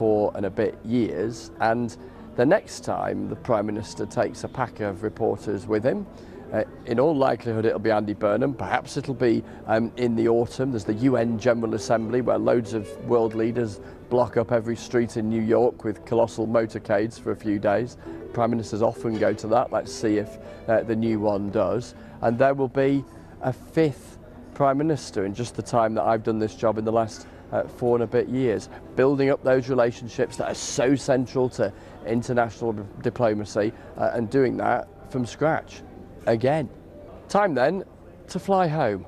4 and a bit years, and the next time the Prime Minister takes a pack of reporters with him, in all likelihood it'll be Andy Burnham, perhaps it'll be in the autumn. There's the UN General Assembly where loads of world leaders block up every street in New York with colossal motorcades for a few days. Prime Ministers often go to that. Let's see if the new one does. And there will be a 5th Prime Minister in just the time that I've done this job in the last 4 and a bit years, building up those relationships that are so central to international diplomacy and doing that from scratch again. Time then to fly home.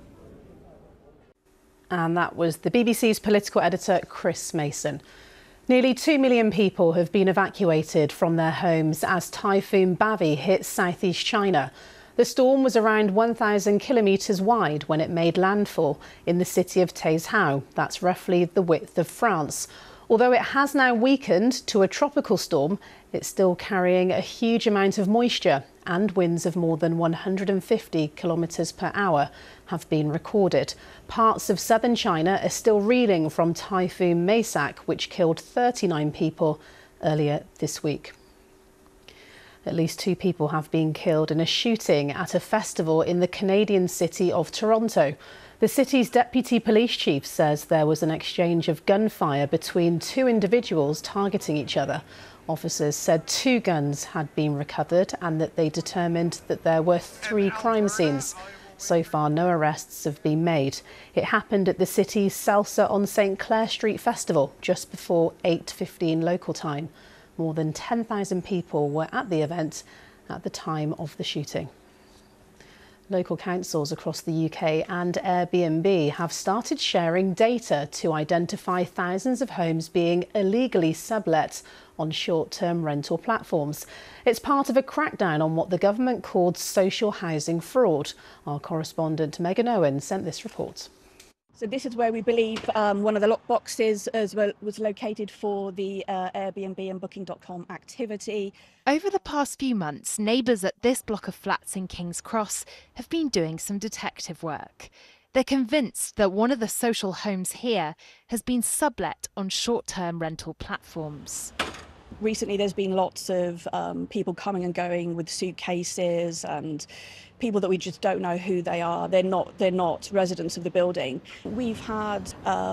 And that was the BBC's political editor, Chris Mason. Nearly 2 million people have been evacuated from their homes as Typhoon Bavi hit southeast China. The storm was around 1,000 kilometres wide when it made landfall in the city of Taizhou. That's roughly the width of France. Although it has now weakened to a tropical storm, it's still carrying a huge amount of moisture, and winds of more than 150 kilometres per hour have been recorded. Parts of southern China are still reeling from Typhoon Maisak, which killed 39 people earlier this week. At least 2 people have been killed in a shooting at a festival in the Canadian city of Toronto. The city's deputy police chief says there was an exchange of gunfire between 2 individuals targeting each other. Officers said 2 guns had been recovered and that they determined that there were 3 crime scenes. So far, no arrests have been made. It happened at the city's Salsa on St Clair Street festival just before 8:15 local time. More than 10,000 people were at the event at the time of the shooting. Local councils across the UK and Airbnb have started sharing data to identify thousands of homes being illegally sublet on short-term rental platforms. It's part of a crackdown on what the government called social housing fraud. Our correspondent Megan Owen sent this report. So this is where we believe one of the lockboxes as well was located for the Airbnb and Booking.com activity. Over the past few months, neighbours at this block of flats in King's Cross have been doing some detective work. They're convinced that one of the social homes here has been sublet on short-term rental platforms. Recently there's been lots of people coming and going with suitcases and people that we just don't know who they are. They're not residents of the building. We've had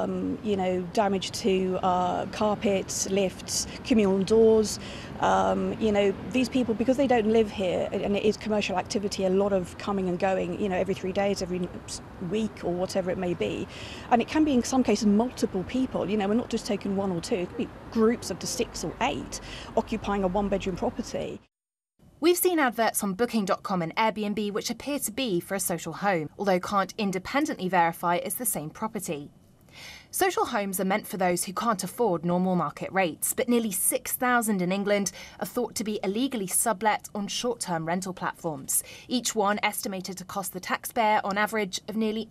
damage to carpets, lifts, communal doors. These people, because they don't live here and it is commercial activity, a lot of coming and going, every 3 days, every week or whatever it may be. And it can be in some cases multiple people, we're not just taking 1 or 2, it could be groups up to 6 or 8 occupying a 1-bedroom property. We've seen adverts on Booking.com and Airbnb which appear to be for a social home, although can't independently verify it's the same property. Social homes are meant for those who can't afford normal market rates, but nearly 6,000 in England are thought to be illegally sublet on short-term rental platforms, each one estimated to cost the taxpayer on average of nearly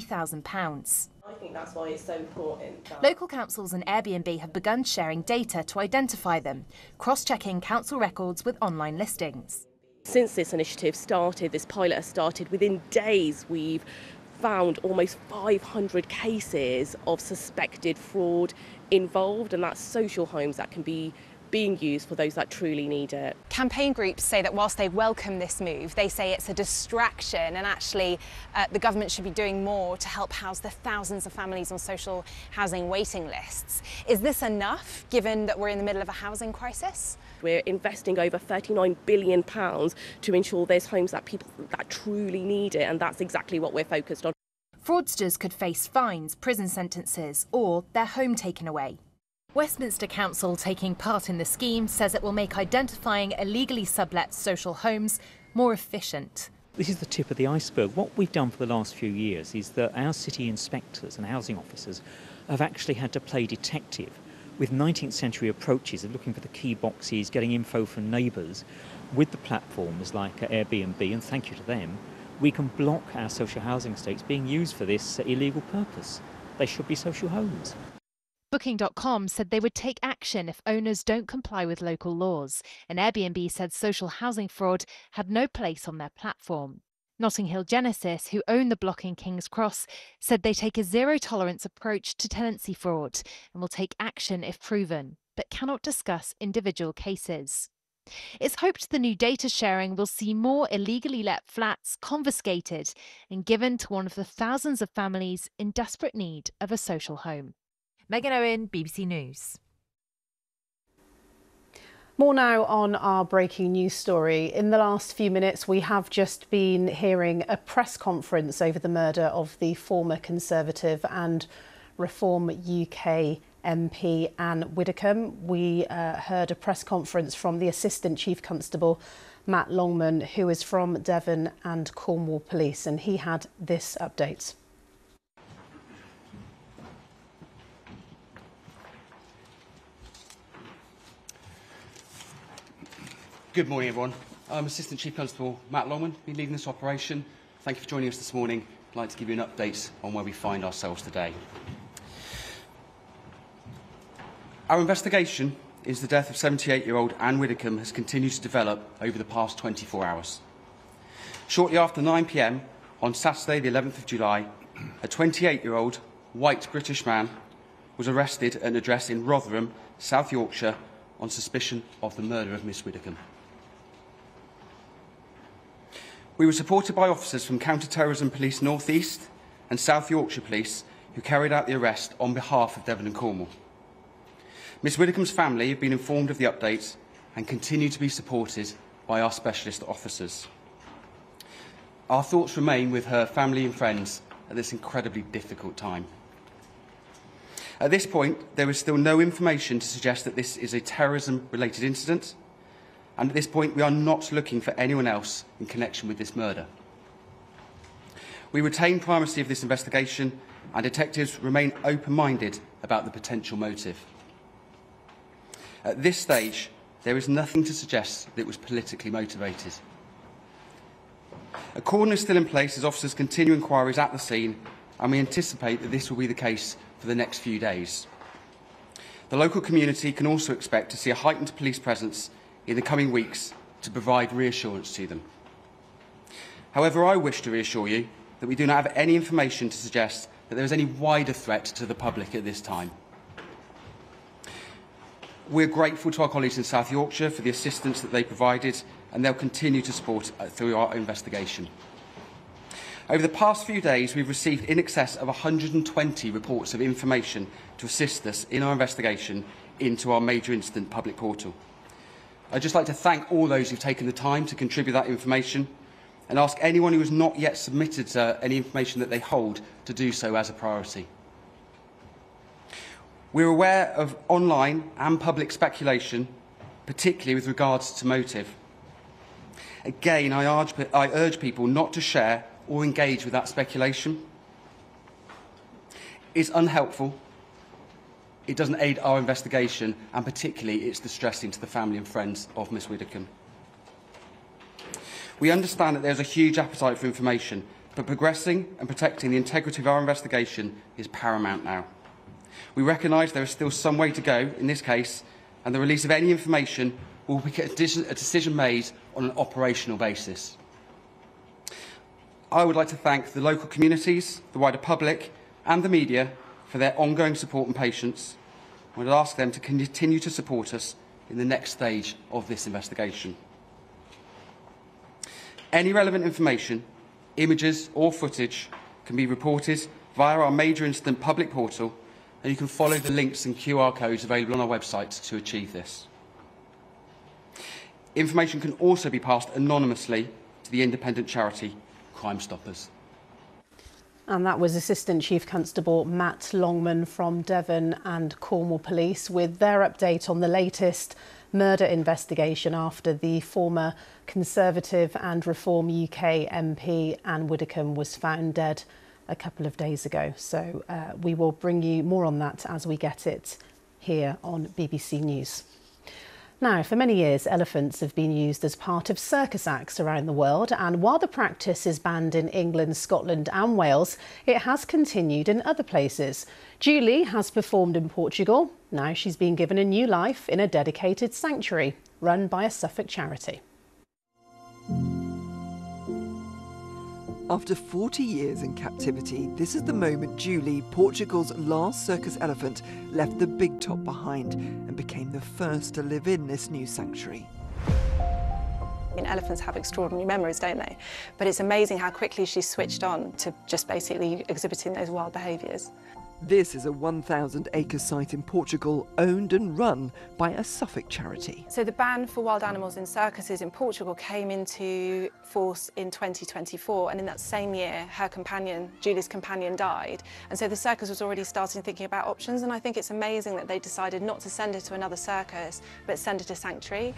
£80,000. I think that's why it's so important. Local councils and Airbnb have begun sharing data to identify them, cross-checking council records with online listings. Since this initiative started, this pilot has started, within days we've found almost 500 cases of suspected fraud involved, and that's social homes that can be being used for those that truly need it. Campaign groups say that whilst they welcome this move, they say it's a distraction and actually the government should be doing more to help house the thousands of families on social housing waiting lists. Is this enough, given that we're in the middle of a housing crisis? We're investing over £39 billion to ensure there's homes that people that truly need it, and that's exactly what we're focused on. Fraudsters could face fines, prison sentences, or their home taken away. Westminster Council, taking part in the scheme, says it will make identifying illegally sublet social homes more efficient. This is the tip of the iceberg. What we've done for the last few years is that our city inspectors and housing officers have actually had to play detective with 19th century approaches of looking for the key boxes, getting info from neighbours. With the platforms like Airbnb, and thank you to them, we can block our social housing estates being used for this illegal purpose. They should be social homes. Booking.com said they would take action if owners don't comply with local laws, and Airbnb said social housing fraud had no place on their platform. Notting Hill Genesis, who own the block in King's Cross, said they take a zero-tolerance approach to tenancy fraud and will take action if proven, but cannot discuss individual cases. It's hoped the new data sharing will see more illegally let flats confiscated and given to one of the thousands of families in desperate need of a social home. Megan Owen, BBC News. More now on our breaking news story. In the last few minutes, we have just been hearing a press conference over the murder of the former Conservative and Reform UK MP Anne Widdecombe. We heard a press conference from the Assistant Chief Constable, Matt Longman, who is from Devon and Cornwall Police, and he had this update. Good morning, everyone. I'm Assistant Chief Constable Matt Longman, been leading this operation. Thank you for joining us this morning. I'd like to give you an update on where we find ourselves today. Our investigation into the death of 78-year-old Anne Widdecombe has continued to develop over the past 24 hours. Shortly after 9 p.m. on Saturday, the 11th of July, a 28-year-old white British man was arrested at an address in Rotherham, South Yorkshire, on suspicion of the murder of Miss Widdecombe. We were supported by officers from Counter-Terrorism Police North East and South Yorkshire Police who carried out the arrest on behalf of Devon and Cornwall. Miss Widdecombe's family have been informed of the update and continue to be supported by our specialist officers. Our thoughts remain with her family and friends at this incredibly difficult time. At this point, there is still no information to suggest that this is a terrorism-related incident, and at this point we are not looking for anyone else in connection with this murder. We retain primacy of this investigation and detectives remain open-minded about the potential motive. At this stage, there is nothing to suggest that it was politically motivated. A cordon is still in place as officers continue inquiries at the scene, and we anticipate that this will be the case for the next few days. The local community can also expect to see a heightened police presence in the coming weeks to provide reassurance to them. However, I wish to reassure you that we do not have any information to suggest that there is any wider threat to the public at this time. We're grateful to our colleagues in South Yorkshire for the assistance that they provided, and they'll continue to support through our investigation. Over the past few days, we've received in excess of 120 reports of information to assist us in our investigation into our major incident public portal. I'd just like to thank all those who've taken the time to contribute that information and ask anyone who has not yet submitted any information that they hold to do so as a priority. We're aware of online and public speculation, particularly with regards to motive. Again, I urge people not to share or engage with that speculation. It's unhelpful. It doesn't aid our investigation, and particularly it's distressing to the family and friends of Miss Widdecombe. We understand that there's a huge appetite for information, but progressing and protecting the integrity of our investigation is paramount now. We recognise there is still some way to go in this case, and the release of any information will be a decision made on an operational basis. I would like to thank the local communities, the wider public and the media for their ongoing support and patience. I would ask them to continue to support us in the next stage of this investigation. Any relevant information, images or footage can be reported via our major incident public portal, and you can follow the links and QR codes available on our website to achieve this. Information can also be passed anonymously to the independent charity Crime Stoppers. And that was Assistant Chief Constable Matt Longman from Devon and Cornwall Police with their update on the latest murder investigation after the former Conservative and Reform UK MP Anne Widdecombe was found dead a couple of days ago. So we will bring you more on that as we get it here on BBC News. Now, for many years, elephants have been used as part of circus acts around the world, and while the practice is banned in England, Scotland and Wales, it has continued in other places. Julie has performed in Portugal. Now she's been given a new life in a dedicated sanctuary run by a Suffolk charity. After 40 years in captivity, this is the moment Julie, Portugal's last circus elephant, left the big top behind and became the first to live in this new sanctuary. Elephants have extraordinary memories, don't they? But it's amazing how quickly she switched on to just basically exhibiting those wild behaviours. This is a 1,000-acre site in Portugal, owned and run by a Suffolk charity. So the ban for wild animals in circuses in Portugal came into force in 2024, and in that same year her companion, Julie's companion, died. And so the circus was already starting thinking about options, and I think it's amazing that they decided not to send her to another circus, but send her to sanctuary.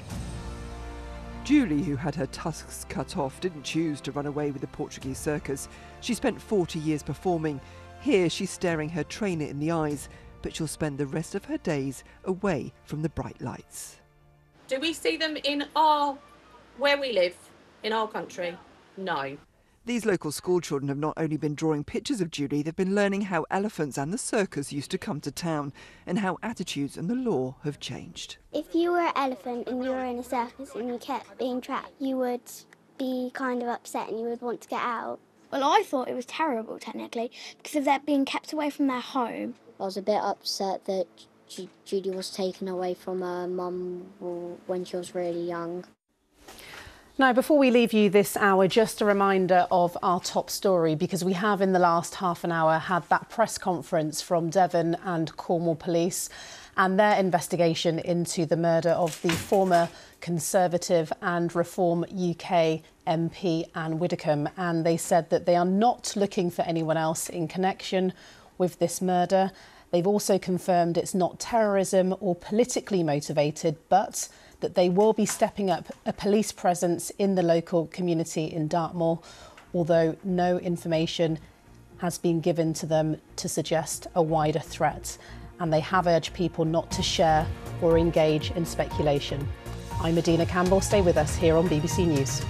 Julie, who had her tusks cut off, didn't choose to run away with the Portuguese circus. She spent 40 years performing. Here she's staring her trainer in the eyes, but she'll spend the rest of her days away from the bright lights. Do we see them in where we live, in our country? No. These local school children have not only been drawing pictures of Julie, they've been learning how elephants and the circus used to come to town and how attitudes and the law have changed. If you were an elephant and you were in a circus and you kept being trapped, you would be kind of upset and you would want to get out. Well, I thought it was terrible, technically, because of their being kept away from their home. I was a bit upset that Julie was taken away from her mum when she was really young. Now, before we leave you this hour, just a reminder of our top story, because we have in the last half an hour had that press conference from Devon and Cornwall Police and their investigation into the murder of the former Conservative and Reform UK MP Anne Widdecombe. And they said that they are not looking for anyone else in connection with this murder. They've also confirmed it's not terrorism or politically motivated, but that they will be stepping up a police presence in the local community in Dartmoor, although no information has been given to them to suggest a wider threat. And they have urged people not to share or engage in speculation. I'm Medina Campbell. Stay with us here on BBC News.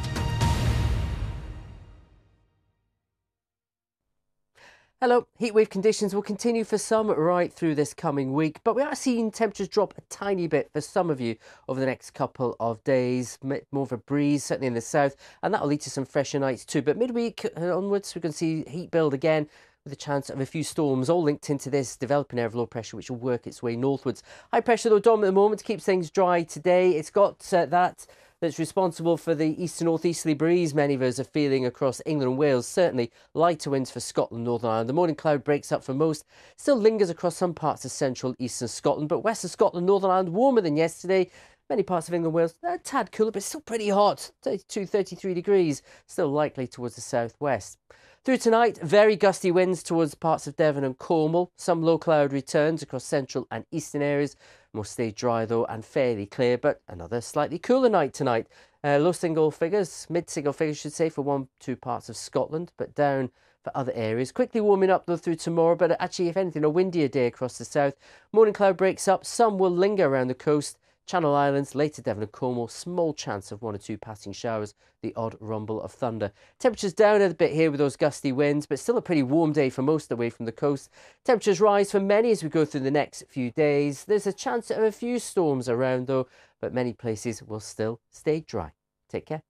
Hello. Heatwave conditions will continue for some right through this coming week, but we are seeing temperatures drop a tiny bit for some of you over the next couple of days. More of a breeze, certainly in the south, and that'll lead to some fresher nights too. But midweek onwards, we're going to see heat build again, with a chance of a few storms, all linked into this developing area of low pressure, which will work its way northwards. High pressure, though, dominant at the moment, keeps things dry today. It's got that's responsible for the east to northeasterly breeze many of us are feeling across England and Wales. Certainly lighter winds for Scotland, Northern Ireland. The morning cloud breaks up for most, still lingers across some parts of central eastern Scotland, but west of Scotland, Northern Ireland, warmer than yesterday. Many parts of England and Wales, a tad cooler, but still pretty hot, 32, 33 degrees, still likely towards the southwest. Through tonight, very gusty winds towards parts of Devon and Cornwall. Some low cloud returns across central and eastern areas. Will stay dry though and fairly clear, but another slightly cooler night tonight. Low single figures, mid-single figures should say, for 1-2 parts of Scotland, but down for other areas. Quickly warming up though through tomorrow, but actually, if anything, a windier day across the south. Morning cloud breaks up, some will linger around the coast. Channel Islands, later Devon and Cornwall, small chance of 1 or 2 passing showers, the odd rumble of thunder. Temperatures down a bit here with those gusty winds, but still a pretty warm day for most away from the coast. Temperatures rise for many as we go through the next few days. There's a chance of a few storms around though, but many places will still stay dry. Take care.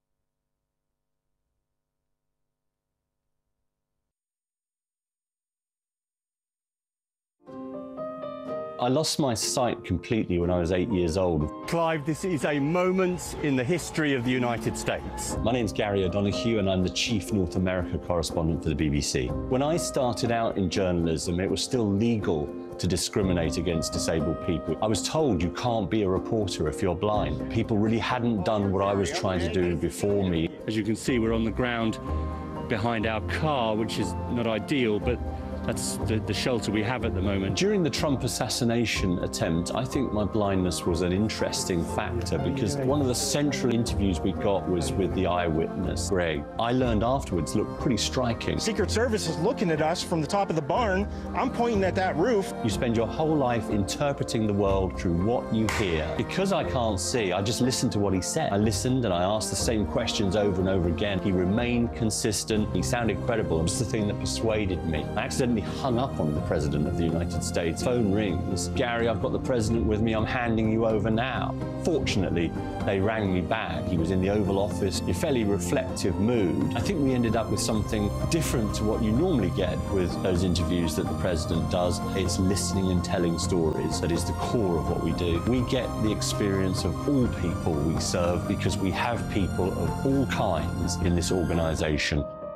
I lost my sight completely when I was 8 years old. Clive, this is a moment in the history of the United States. My name's Gary O'Donoghue and I'm the Chief North America correspondent for the BBC. When I started out in journalism, it was still legal to discriminate against disabled people. I was told you can't be a reporter if you're blind. People really hadn't done what I was trying to do before me. As you can see, we're on the ground behind our car, which is not ideal, but that's the shelter we have at the moment. During the Trump assassination attempt, I think my blindness was an interesting factor because one of the central interviews we got was with the eyewitness, Greg. I learned afterwards looked pretty striking. Secret Service is looking at us from the top of the barn. I'm pointing at that roof. You spend your whole life interpreting the world through what you hear. Because I can't see, I just listened to what he said. I listened and I asked the same questions over and over again. He remained consistent. He sounded credible. It was the thing that persuaded me. I accidentally suddenly hung up on the President of the United States. Phone rings. Gary, I've got the President with me. I'm handing you over now. Fortunately, they rang me back. He was in the Oval Office, in a fairly reflective mood. I think we ended up with something different to what you normally get with those interviews that the President does. It's listening and telling stories. That is the core of what we do. We get the experience of all people we serve because we have people of all kinds in this organisation.